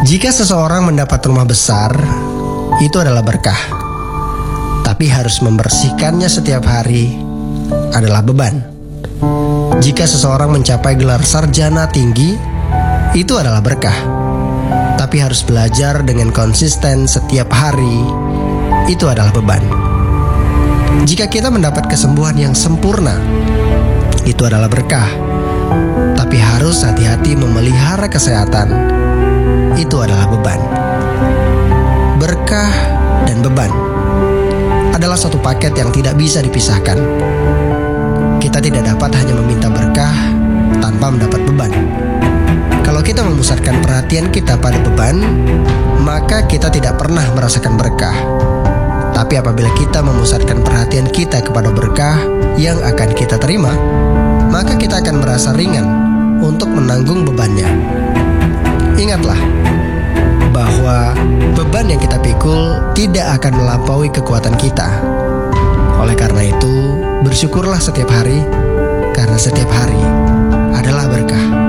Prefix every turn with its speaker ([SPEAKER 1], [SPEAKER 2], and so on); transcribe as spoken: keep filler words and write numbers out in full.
[SPEAKER 1] Jika seseorang mendapat rumah besar, itu adalah berkah. Tapi harus membersihkannya setiap hari adalah beban. Jika seseorang mencapai gelar sarjana tinggi, itu adalah berkah. Tapi harus belajar dengan konsisten setiap hari, itu adalah beban. Jika kita mendapat kesembuhan yang sempurna, itu adalah berkah. Tapi harus hati-hati memelihara kesehatan, itu adalah beban. Berkah dan beban adalah satu paket yang tidak bisa dipisahkan. Kita tidak dapat hanya meminta berkah tanpa mendapat beban. Kalau kita memusatkan perhatian kita pada beban, maka kita tidak pernah merasakan berkah. Tapi apabila kita memusatkan perhatian kita kepada berkah yang akan kita terima, maka kita akan merasa ringan untuk menanggung bebannya. Ingatlah bahwa beban yang kita pikul tidak akan melampaui kekuatan kita. Oleh karena itu, bersyukurlah setiap hari, karena setiap hari adalah berkah.